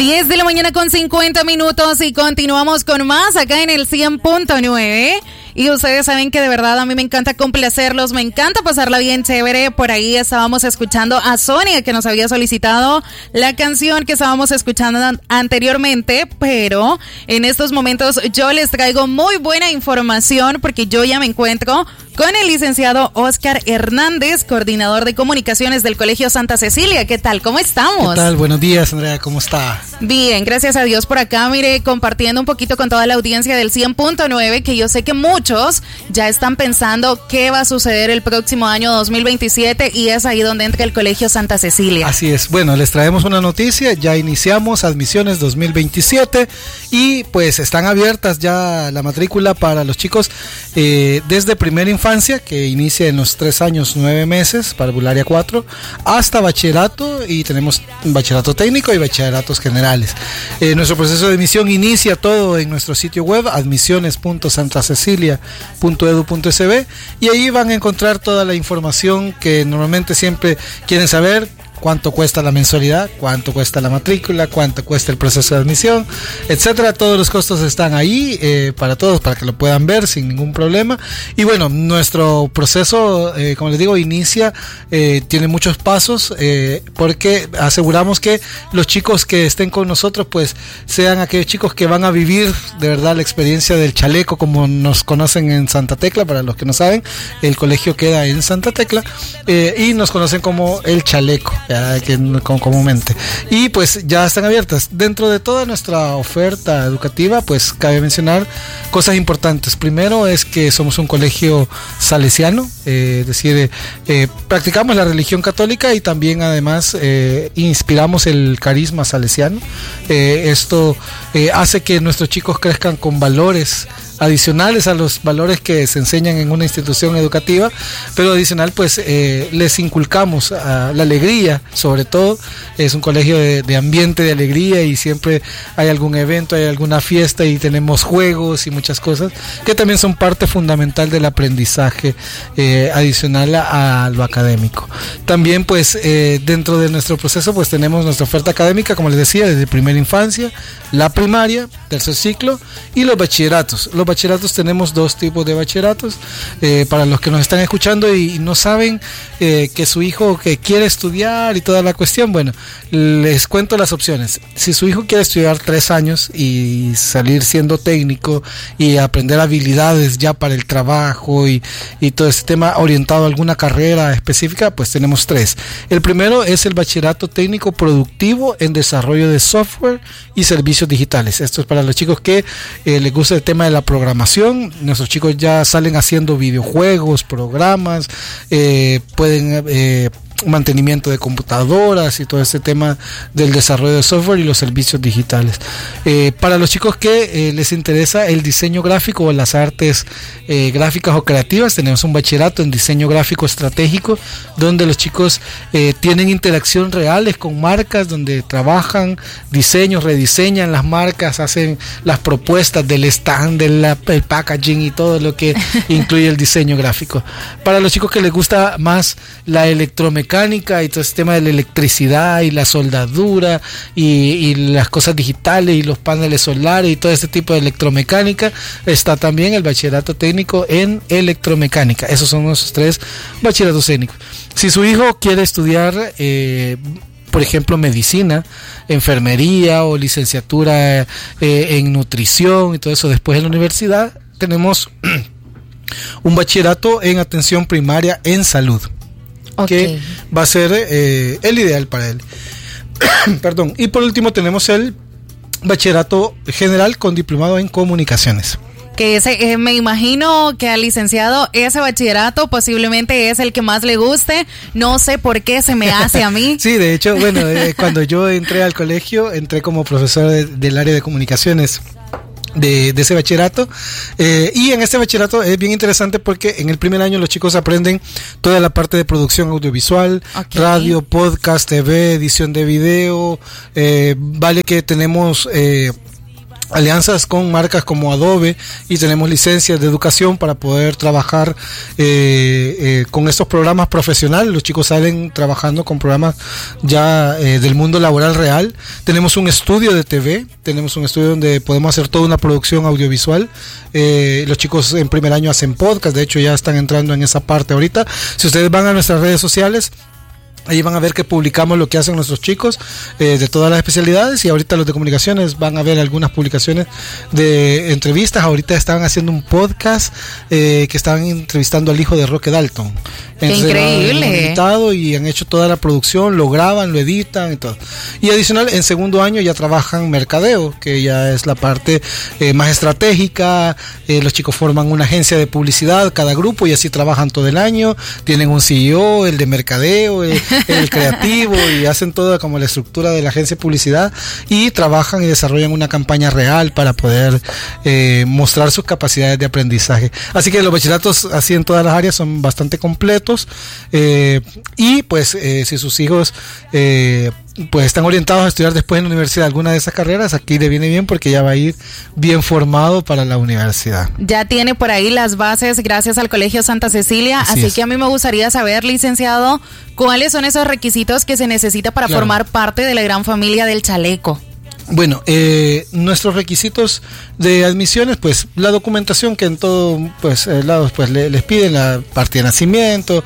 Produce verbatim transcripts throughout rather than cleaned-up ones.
diez de la mañana con cincuenta minutos y continuamos con más acá en el cien punto nueve. Y ustedes saben que de verdad a mí me encanta complacerlos, me encanta pasarla bien chévere. Por ahí estábamos escuchando a Sonia, que nos había solicitado la canción que estábamos escuchando anteriormente, pero en estos momentos yo les traigo muy buena información porque yo ya me encuentro con el licenciado Oscar Hernández, coordinador de comunicaciones del Colegio Santa Cecilia. ¿Qué tal? ¿Cómo estamos? ¿Qué tal? Buenos días, Andrea. ¿Cómo está? Bien, gracias a Dios por acá. Mire, compartiendo un poquito con toda la audiencia del cien punto nueve, que yo sé que muchos ya están pensando qué va a suceder el próximo año dos mil veintisiete y es ahí donde entra el Colegio Santa Cecilia. Así es. Bueno, les traemos una noticia. Ya iniciamos admisiones dos mil veintisiete y pues están abiertas ya la matrícula para los chicos eh, desde primera infancia, que inicia en los tres años, nueve meses, parvularia cuatro, hasta bachillerato, y tenemos bachillerato técnico y bachilleratos generales. Eh, nuestro proceso de admisión inicia todo en nuestro sitio web, admisiones punto santa cecilia punto edu punto es be, y ahí van a encontrar toda la información que normalmente siempre quieren saber. Cuánto cuesta la mensualidad, cuánto cuesta la matrícula, cuánto cuesta el proceso de admisión, etcétera. Todos los costos están ahí eh, para todos, para que lo puedan ver sin ningún problema. Y bueno, nuestro proceso, eh, como les digo, inicia, eh, tiene muchos pasos, eh, porque aseguramos que los chicos que estén con nosotros, pues sean aquellos chicos que van a vivir de verdad la experiencia del chaleco, como nos conocen en Santa Tecla. Para los que no saben, el colegio queda en Santa Tecla, eh, y nos conocen como el chaleco, que comúnmente, y pues ya están abiertas. Dentro de toda nuestra oferta educativa, pues cabe mencionar cosas importantes. Primero es que somos un colegio salesiano, eh, es decir, eh, practicamos la religión católica y también además eh, inspiramos el carisma salesiano. Eh, esto eh, hace que nuestros chicos crezcan con valores adicionales a los valores que se enseñan en una institución educativa, pero adicional pues eh, les inculcamos a la alegría. Sobre todo es un colegio de, de ambiente de alegría, y siempre hay algún evento, hay alguna fiesta y tenemos juegos y muchas cosas que también son parte fundamental del aprendizaje eh, adicional a, a lo académico. También pues eh, dentro de nuestro proceso pues tenemos nuestra oferta académica, como les decía, desde primera infancia, la primaria, tercer ciclo y los bachilleratos. Los bachilleratos tenemos dos tipos de bachilleratos. Eh, para los que nos están escuchando y no saben eh, que su hijo que quiere estudiar y toda la cuestión, bueno, les cuento las opciones. Si su hijo quiere estudiar tres años y salir siendo técnico y aprender habilidades ya para el trabajo y, y todo este tema orientado a alguna carrera específica, pues tenemos tres. El primero es el bachillerato técnico productivo en desarrollo de software y servicios digitales. Esto es para los chicos que eh, les gusta el tema de la programación. Nuestros chicos ya salen haciendo videojuegos, programas, eh, pueden eh, mantenimiento de computadoras y todo ese tema del desarrollo de software y los servicios digitales. Eh, para los chicos que eh, les interesa el diseño gráfico o las artes eh, gráficas o creativas, tenemos un bachillerato en diseño gráfico estratégico, donde los chicos eh, tienen interacción reales con marcas, donde trabajan diseños, rediseñan las marcas, hacen las propuestas del stand, del el packaging y todo lo que incluye el diseño gráfico. Para los chicos que les gusta más la electromecánica y todo ese tema de la electricidad y la soldadura y, y las cosas digitales y los paneles solares y todo este tipo de electromecánica, está también el bachillerato técnico en electromecánica. Esos son nuestros tres bachilleratos técnicos. Si su hijo quiere estudiar eh, por ejemplo, medicina, enfermería o licenciatura eh, en nutrición y todo eso después en la universidad, tenemos un bachillerato en atención primaria en salud. Okay. Que va a ser eh, el ideal para él. Perdón. Y por último tenemos el bachillerato general con diplomado en comunicaciones. Que ese, eh, me imagino que al licenciado ese bachillerato posiblemente es el que más le guste. No sé por qué se me hace a mí. Sí, de hecho, bueno, eh, cuando yo entré al colegio, entré como profesor de, del área de comunicaciones de, de ese bachillerato, eh, y en este bachillerato es bien interesante porque en el primer año los chicos aprenden toda la parte de producción audiovisual, okay, radio, podcast, T V, edición de video, eh, vale que tenemos eh, alianzas con marcas como Adobe y tenemos licencias de educación para poder trabajar eh, eh, con estos programas profesionales. Los chicos salen trabajando con programas ya eh, del mundo laboral real. Tenemos un estudio de T V, tenemos un estudio donde podemos hacer toda una producción audiovisual. Eh, los chicos en primer año hacen podcast, de hecho ya están entrando en esa parte ahorita. Si ustedes van a nuestras redes sociales, ahí van a ver que publicamos lo que hacen nuestros chicos eh, de todas las especialidades, y ahorita los de comunicaciones van a ver algunas publicaciones de entrevistas. Ahorita estaban haciendo un podcast eh, que estaban entrevistando al hijo de Roque Dalton. Entonces, increíble. Han invitado y han hecho toda la producción, lo graban, lo editan y todo. Y adicional, en segundo año ya trabajan mercadeo, que ya es la parte eh, más estratégica. Eh, los chicos forman una agencia de publicidad, cada grupo, y así trabajan todo el año. Tienen un C E O, el de mercadeo, el, el creativo, y hacen toda como la estructura de la agencia de publicidad, y trabajan y desarrollan una campaña real para poder eh, mostrar sus capacidades de aprendizaje. Así que los bachilleratos así en todas las áreas son bastante completos. Eh, y pues eh, si sus hijos eh, pues están orientados a estudiar después en la universidad alguna de esas carreras, aquí le viene bien porque ya va a ir bien formado para la universidad. Ya tiene por ahí las bases gracias al Colegio Santa Cecilia, así, así que a mí me gustaría saber, licenciado, cuáles son esos requisitos que se necesita para claro. formar parte de la gran familia del Chaleco. Bueno, eh, nuestros requisitos de admisiones, pues la documentación que en todo pues eh, lados pues le, les piden, la parte de nacimiento,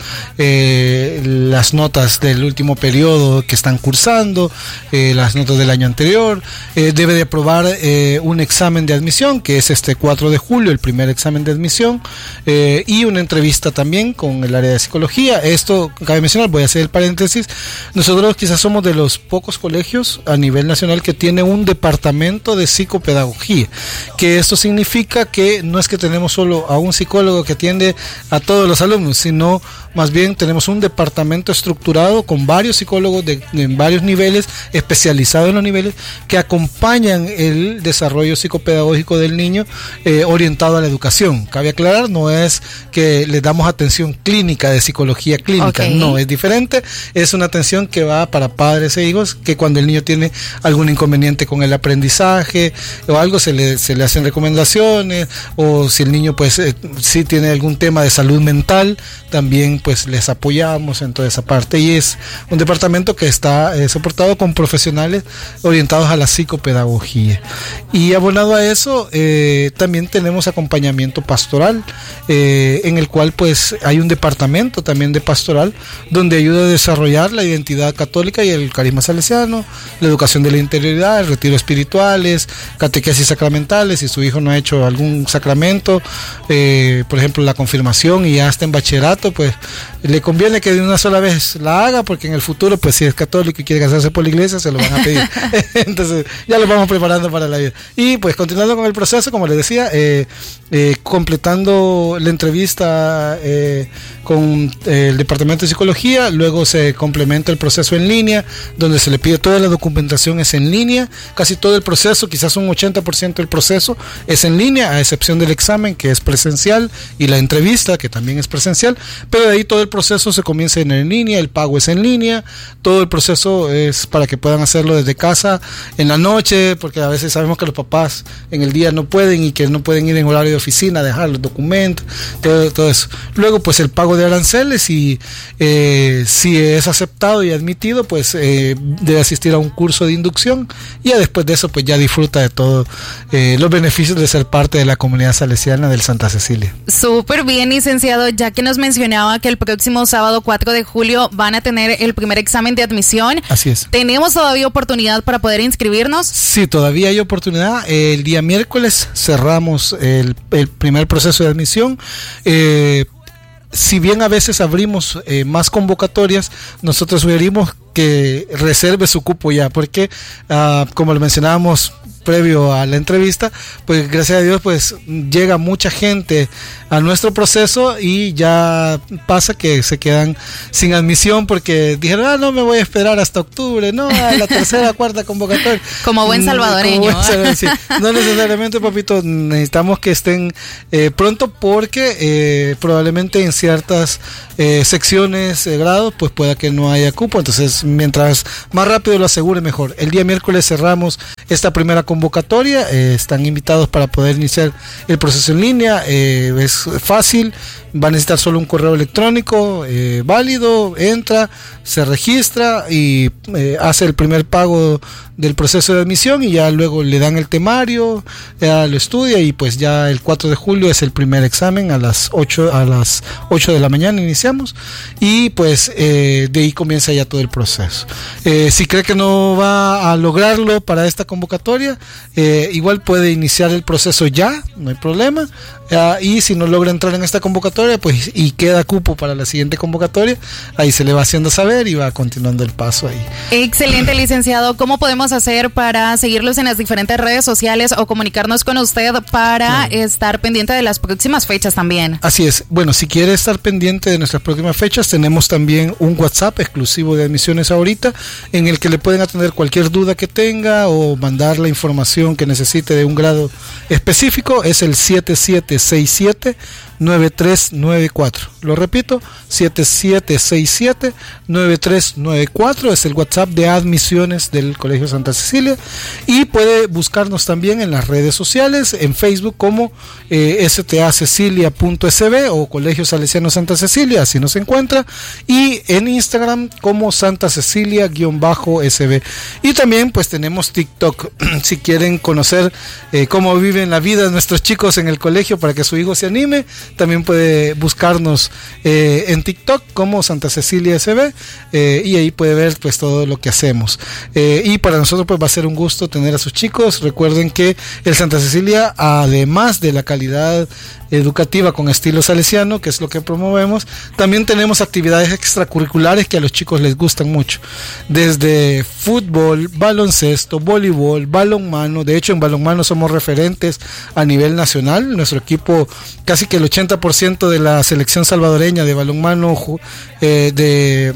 eh, las notas del último periodo que están cursando, eh, las notas del año anterior, eh, debe de aprobar eh, un examen de admisión, que es este cuatro de julio, el primer examen de admisión, eh, y una entrevista también con el área de psicología. Esto cabe mencionar, voy a hacer el paréntesis, nosotros quizás somos de los pocos colegios a nivel nacional que tiene un departamento de psicopedagogía, que esto significa que no es que tenemos solo a un psicólogo que atiende a todos los alumnos, sino más bien tenemos un departamento estructurado con varios psicólogos de, de varios niveles, especializados en los niveles, que acompañan el desarrollo psicopedagógico del niño eh, orientado a la educación. Cabe aclarar, no es que le damos atención clínica de psicología clínica, okay. No, es diferente, es una atención que va para padres e hijos, que cuando el niño tiene algún inconveniente con el aprendizaje o algo, se le, se le hacen recomendaciones, o si el niño pues eh, sí tiene algún tema de salud mental, también pues les apoyamos en toda esa parte, y es un departamento que está eh, soportado con profesionales orientados a la psicopedagogía. Y abonado a eso, eh, también tenemos acompañamiento pastoral, eh, en el cual pues hay un departamento también de pastoral donde ayuda a desarrollar la identidad católica y el carisma salesiano, la educación de la interioridad, el retiro espirituales, catequesis sacramentales. Si su hijo no ha hecho algún sacramento, eh, por ejemplo la confirmación, y ya está en bachillerato, pues le conviene que de una sola vez la haga, porque en el futuro pues si es católico y quiere casarse por la iglesia se lo van a pedir. Entonces ya lo vamos preparando para la vida. Y pues continuando con el proceso, como les decía, eh, eh, completando la entrevista eh, con eh, el departamento de psicología, luego se complementa el proceso en línea, donde se le pide toda la documentación es en línea, casi todo el proceso, quizás un ochenta por ciento del proceso es en línea, a excepción del examen que es presencial y la entrevista que también es presencial, pero de ahí todo el proceso se comienza en, en línea, el pago es en línea, todo el proceso es para que puedan hacerlo desde casa en la noche, porque a veces sabemos que los papás en el día no pueden y que no pueden ir en horario de oficina a dejar los documentos, todo, todo eso. Luego pues el pago de aranceles, y eh, si es aceptado y admitido, pues eh, debe asistir a un curso de inducción, y ya después de eso pues ya disfruta de todos eh, los beneficios de ser parte de la comunidad salesiana del Santa Cecilia. Súper bien, licenciado, ya que nos mencionaba que el próximo sábado cuatro de julio van a tener el primer examen de admisión. Así es. ¿Tenemos todavía oportunidad para poder inscribirnos? Sí, todavía hay oportunidad. El día miércoles cerramos el, el primer proceso de admisión. Eh, si bien a veces abrimos eh, más convocatorias, nosotros sugerimos que reserve su cupo ya, porque uh, como lo mencionábamos previo a la entrevista, pues gracias a Dios pues llega mucha gente a nuestro proceso, y ya pasa que se quedan sin admisión porque dijeron, ah, no, me voy a esperar hasta octubre, no, a la tercera, cuarta convocatoria. Como buen salvadoreño. Como buen salvadoreño, sí. No necesariamente, papito, necesitamos que estén eh, pronto, porque eh, probablemente en ciertas eh, secciones de eh, grados pues pueda que no haya cupo, entonces mientras más rápido lo asegure mejor. El día miércoles cerramos esta primera convocatoria convocatoria, eh, están invitados para poder iniciar el proceso en línea, eh, es fácil, va a necesitar solo un correo electrónico eh, válido, entra, se registra y eh, hace el primer pago del proceso de admisión y ya luego le dan el temario, ya lo estudia y pues ya el cuatro de julio es el primer examen a las ocho, a las ocho de la mañana iniciamos y pues eh, de ahí comienza ya todo el proceso. Eh, si cree que no va a lograrlo para esta convocatoria, eh, igual puede iniciar el proceso ya, no hay problema. Uh, y si no logra entrar en esta convocatoria, pues y queda cupo para la siguiente convocatoria, ahí se le va haciendo saber y va continuando el paso ahí. Excelente, licenciado. ¿Cómo podemos hacer para seguirlos en las diferentes redes sociales o comunicarnos con usted para no. estar pendiente de las próximas fechas también? Así es. Bueno, si quiere estar pendiente de nuestras próximas fechas, tenemos también un WhatsApp exclusivo de admisiones ahorita, en el que le pueden atender cualquier duda que tenga o mandar la información que necesite de un grado específico. Es el siete siete seis siete nueve tres nueve cuatro. Lo repito, siete siete seis siete nueve tres nueve cuatro es el WhatsApp de admisiones del Colegio Santa Cecilia y puede buscarnos también en las redes sociales, en Facebook como eh, s t a cecilia punto s b o Colegio Salesiano Santa Cecilia, así nos encuentra, y en Instagram como Santa Cecilia-S B. Y también pues tenemos TikTok, si quieren conocer eh, cómo viven la vida nuestros chicos en el colegio para que su hijo se anime, también puede buscarnos eh, en TikTok como Santa Cecilia S B eh, y ahí puede ver pues todo lo que hacemos. Eh, y para nosotros pues va a ser un gusto tener a sus chicos. Recuerden que el Santa Cecilia, además de la calidad educativa con estilo salesiano, que es lo que promovemos, también tenemos actividades extracurriculares que a los chicos les gustan mucho, desde fútbol, baloncesto, voleibol, balonmano. De hecho, en balonmano somos referentes a nivel nacional. Nuestro equipo, casi que el ochenta por ciento de la selección salvadoreña de balonmano eh, de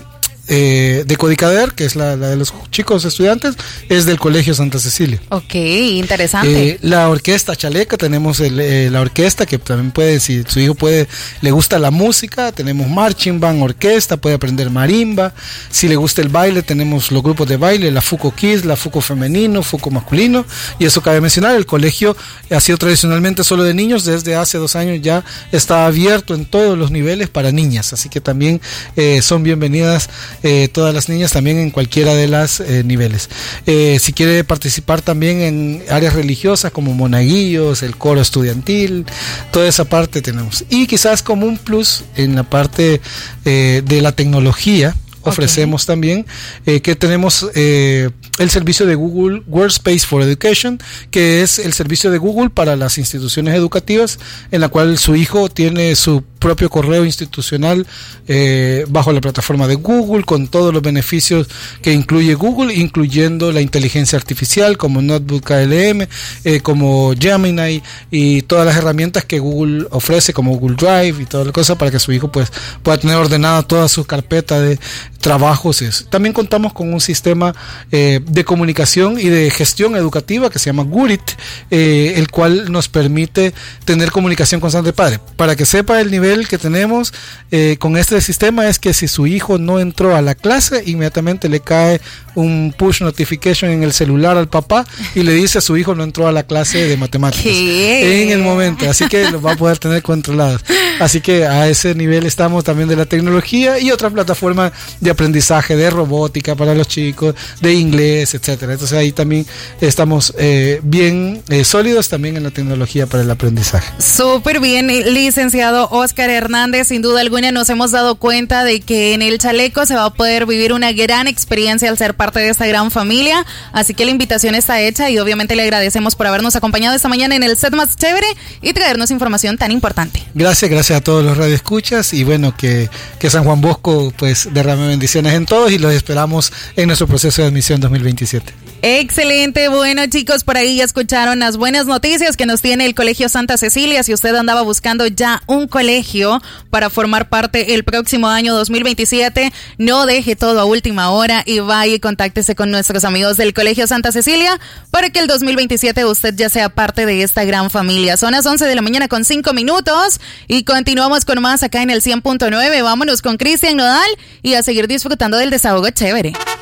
Eh, de Codicader, que es la, la de los chicos estudiantes, es del Colegio Santa Cecilia. Ok, interesante. Eh, la orquesta Chaleca, tenemos el, eh, la orquesta que también puede, si su hijo puede, le gusta la música, tenemos marching band, orquesta, puede aprender marimba. Si le gusta el baile, tenemos los grupos de baile, la Fuco Kids, la Fuco femenino, Fuco masculino, y eso cabe mencionar, el colegio ha sido tradicionalmente solo de niños, desde hace dos años ya está abierto en todos los niveles para niñas, así que también eh, son bienvenidas Eh, todas las niñas también en cualquiera de las eh, niveles. Eh, si quiere participar también en áreas religiosas como monaguillos, el coro estudiantil, toda esa parte tenemos. Y quizás como un plus en la parte eh, de la tecnología, ofrecemos okay. también eh, que tenemos eh, el servicio de Google Workspace for Education, que es el servicio de Google para las instituciones educativas, en la cual su hijo tiene su propio correo institucional eh, bajo la plataforma de Google, con todos los beneficios que incluye Google, incluyendo la inteligencia artificial como Notebook K L M, eh, como Gemini y todas las herramientas que Google ofrece como Google Drive y toda la cosa para que su hijo pues pueda tener ordenada toda su carpeta de trabajos. También contamos con un sistema eh, de comunicación y de gestión educativa que se llama Gurit, eh, el cual nos permite tener comunicación constante de padre. Para que sepa el nivel que tenemos eh, con este sistema, es que si su hijo no entró a la clase, inmediatamente le cae un push notification en el celular al papá y le dice: su hijo no entró a la clase de matemáticas. ¿Qué? En el momento, así que lo va a poder tener controlado. Así que a ese nivel estamos también de la tecnología, y otra plataforma de aprendizaje de robótica para los chicos, de inglés, etcétera. Entonces ahí también estamos eh, bien eh, sólidos también en la tecnología para el aprendizaje. Súper bien, licenciado Oscar Hernández. Sin duda alguna nos hemos dado cuenta de que en el Chaleco se va a poder vivir una gran experiencia al ser parte de esta gran familia, así que la invitación está hecha y obviamente le agradecemos por habernos acompañado esta mañana en el set más chévere y traernos información tan importante. Gracias, gracias a todos los radioescuchas, y bueno, que, que San Juan Bosco pues derrame bendiciones en todos, y los esperamos en nuestro proceso de admisión dos mil veintisiete. Excelente, bueno chicos, por ahí ya escucharon las buenas noticias que nos tiene el Colegio Santa Cecilia. Si usted andaba buscando ya un colegio para formar parte el próximo año dos mil veintisiete, no deje todo a última hora y vaya y contáctese con nuestros amigos del Colegio Santa Cecilia para que el dos mil veintisiete usted ya sea parte de esta gran familia. Son las once de la mañana con cinco minutos y continuamos con más acá en el cien punto nueve. Vámonos con Cristian Nodal y a seguir disfrutando del desahogo chévere.